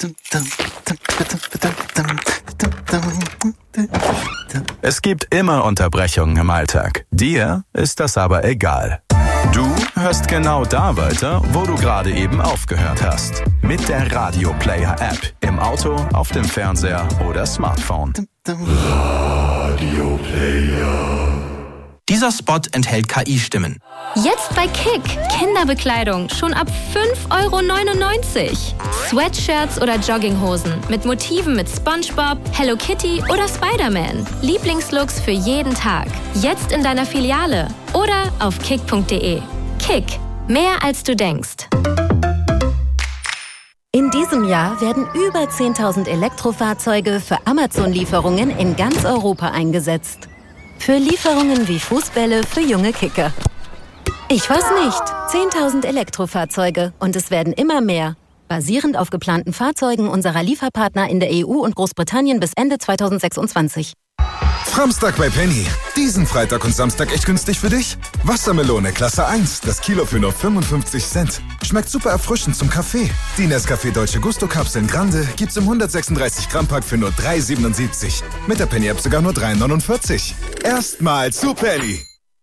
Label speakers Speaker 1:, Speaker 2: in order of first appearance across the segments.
Speaker 1: Es gibt immer Unterbrechungen im Alltag. Dir ist das aber egal. Du hörst genau da weiter, wo du gerade eben aufgehört hast. Mit der Radio Player App. Im Auto, auf dem Fernseher oder Smartphone.
Speaker 2: Radio Player.
Speaker 3: Dieser Spot enthält KI-Stimmen.
Speaker 4: Jetzt bei Kick. Kinderbekleidung schon ab 5,99 €. Sweatshirts oder Jogginghosen mit Motiven mit SpongeBob, Hello Kitty oder Spider-Man. Lieblingslooks für jeden Tag. Jetzt in deiner Filiale oder auf kick.de. Kick. Mehr als du denkst.
Speaker 5: In diesem Jahr werden über 10.000 Elektrofahrzeuge für Amazon-Lieferungen in ganz Europa eingesetzt. Für Lieferungen wie Fußbälle für junge Kicker. Ich weiß nicht. 10.000 Elektrofahrzeuge und es werden immer mehr. Basierend auf geplanten Fahrzeugen unserer Lieferpartner in der EU und Großbritannien bis Ende 2026.
Speaker 6: Framstag bei Penny. Diesen Freitag und Samstag echt günstig für dich? Wassermelone Klasse 1, das Kilo für nur 55 Cent. Schmeckt super erfrischend zum Kaffee. Die Nescafé Dolce Gusto Kapseln Grande gibt's im 136 Gramm Pack für nur 3,77. Mit der Penny App sogar nur 3,49. Erstmal zu Penny.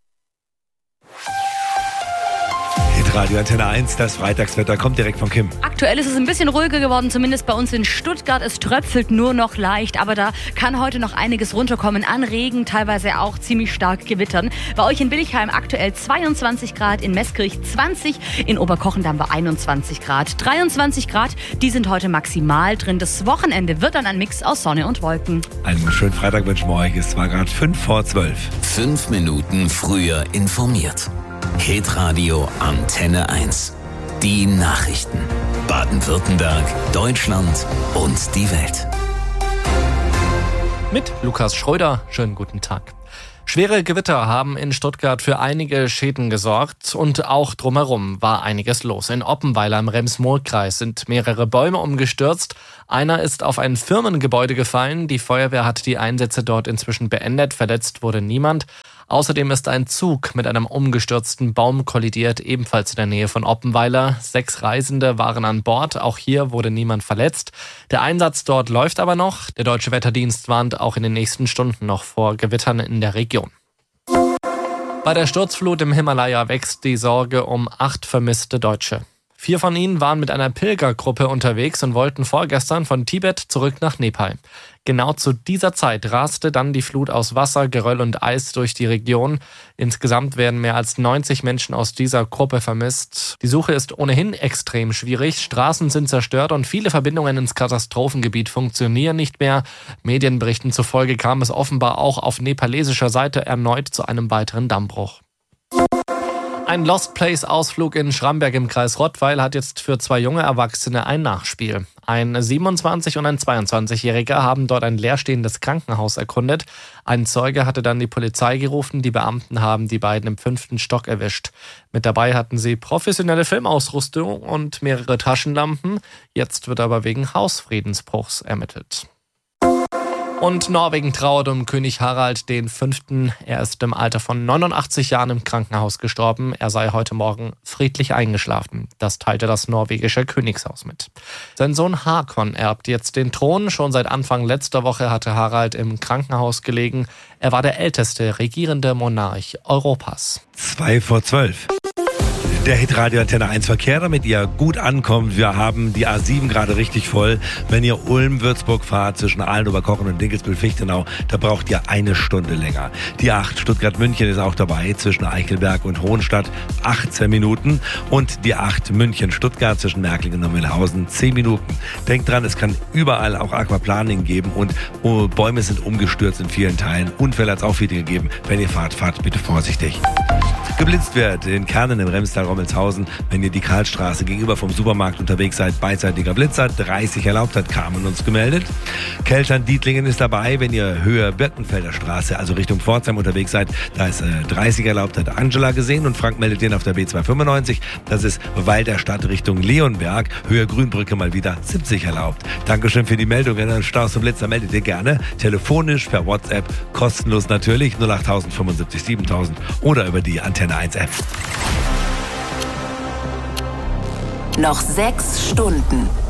Speaker 7: Radio Antenne 1, das Freitagswetter kommt direkt von Kim.
Speaker 8: Aktuell ist es ein bisschen ruhiger geworden, zumindest bei uns in Stuttgart. Es tröpfelt nur noch leicht, aber da kann heute noch einiges runterkommen an Regen, teilweise auch ziemlich stark Gewittern. Bei euch in Billigheim aktuell 22 Grad, in Meßkirch 20, in Oberkochendamm bei 21 Grad. 23 Grad, die sind heute maximal drin. Das Wochenende wird dann ein Mix aus Sonne und Wolken.
Speaker 7: Einen schönen Freitag wünschen wir euch. Es war gerade 5:12.
Speaker 9: 5 Minuten früher informiert. Hitradio Antenne 1. Die Nachrichten. Baden-Württemberg, Deutschland und die Welt.
Speaker 10: Mit Lukas Schröder. Schönen guten Tag. Schwere Gewitter haben in Stuttgart für einige Schäden gesorgt und auch drumherum war einiges los. In Oppenweiler im Rems-Murr-Kreis sind mehrere Bäume umgestürzt. Einer ist auf ein Firmengebäude gefallen. Die Feuerwehr hat die Einsätze dort inzwischen beendet. Verletzt wurde niemand. Außerdem ist ein Zug mit einem umgestürzten Baum kollidiert, ebenfalls in der Nähe von Oppenweiler. 6 Reisende waren an Bord, auch hier wurde niemand verletzt. Der Einsatz dort läuft aber noch. Der Deutsche Wetterdienst warnt auch in den nächsten Stunden noch vor Gewittern in der Region. Bei der Sturzflut im Himalaya wächst die Sorge um 8 vermisste Deutsche. 4 von ihnen waren mit einer Pilgergruppe unterwegs und wollten vorgestern von Tibet zurück nach Nepal. Genau zu dieser Zeit raste dann die Flut aus Wasser, Geröll und Eis durch die Region. Insgesamt werden mehr als 90 Menschen aus dieser Gruppe vermisst. Die Suche ist ohnehin extrem schwierig. Straßen sind zerstört und viele Verbindungen ins Katastrophengebiet funktionieren nicht mehr. Medienberichten zufolge kam es offenbar auch auf nepalesischer Seite erneut zu einem weiteren Dammbruch. Ein Lost Place-Ausflug in Schramberg im Kreis Rottweil hat jetzt für 2 junge Erwachsene ein Nachspiel. Ein 27- und ein 22-Jähriger haben dort ein leerstehendes Krankenhaus erkundet. Ein Zeuge hatte dann die Polizei gerufen. Die Beamten haben die beiden im 5. Stock erwischt. Mit dabei hatten sie professionelle Filmausrüstung und mehrere Taschenlampen. Jetzt wird aber wegen Hausfriedensbruchs ermittelt. Und Norwegen trauert um König Harald V. Er ist im Alter von 89 Jahren im Krankenhaus gestorben. Er sei heute Morgen friedlich eingeschlafen. Das teilte das norwegische Königshaus mit. Sein Sohn Håkon erbt jetzt den Thron. Schon seit Anfang letzter Woche hatte Harald im Krankenhaus gelegen. Er war der älteste regierende Monarch Europas.
Speaker 7: 2:12. Der Hitradio Antenne 1 Verkehr, damit ihr gut ankommt. Wir haben die A7 gerade richtig voll. Wenn ihr Ulm-Würzburg fahrt, zwischen Aalen, Oberkochen und Dinkelsbühl-Fichtenau, da braucht ihr 1 Stunde länger. Die 8 Stuttgart-München ist auch dabei, zwischen Eichelberg und Hohenstadt 18 Minuten. Und die 8 München-Stuttgart zwischen Märklingen und Mühlhausen 10 Minuten. Denkt dran, es kann überall auch Aquaplaning geben und Bäume sind umgestürzt in vielen Teilen. Unfälle hat es auch viele gegeben. Wenn ihr fahrt bitte vorsichtig. Geblitzt wird in Kernen im Remstal-Rommelshausen, wenn ihr die Karlstraße gegenüber vom Supermarkt unterwegs seid, beidseitiger Blitzer, 30 erlaubt, hat Carmen uns gemeldet. Keltern-Dietlingen ist dabei, wenn ihr Höhe Birkenfelder Straße, also Richtung Pforzheim unterwegs seid, da ist 30 erlaubt, hat Angela gesehen und Frank meldet den auf der B295, das ist Walderstadt Richtung Leonberg, Höhe Grünbrücke mal wieder 70 erlaubt. Dankeschön für die Meldung, wenn ihr Staus und Blitzer meldet ihr gerne, telefonisch, per WhatsApp, kostenlos natürlich, 08000 75 7000 oder über die Antenne 1 App.
Speaker 5: Noch 6 Stunden.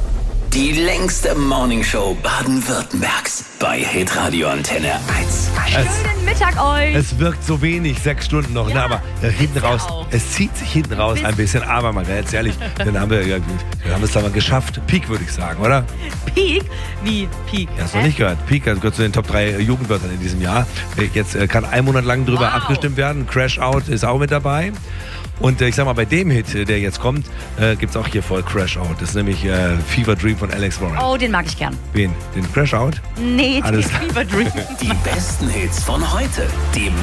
Speaker 9: Die längste Morningshow Baden-Württembergs bei Hitradio Antenne 1.
Speaker 8: Schönen Mittag euch.
Speaker 7: Es wirkt so wenig, 6 Stunden noch, ne? Aber hinten raus, es zieht sich hinten raus ein bisschen. Aber mal ganz ehrlich, dann haben wir es aber geschafft. Peak, würde ich sagen, oder?
Speaker 8: Peak? Wie Peak?
Speaker 7: Ja, hast du noch nicht gehört. Peak gehört zu den Top 3 Jugendwörtern in diesem Jahr. Jetzt kann 1 Monat lang drüber abgestimmt werden. Crash Out ist auch mit dabei. Und ich sag mal, bei dem Hit, der jetzt kommt, gibt's auch hier voll Crash Out. Das ist nämlich Fever Dream von Alex Warren.
Speaker 8: Oh, den mag ich gern.
Speaker 7: Wen? Den Crash Out?
Speaker 8: Nee, den
Speaker 7: Alles
Speaker 8: Fever Dream.
Speaker 9: Die besten Hits von heute. Die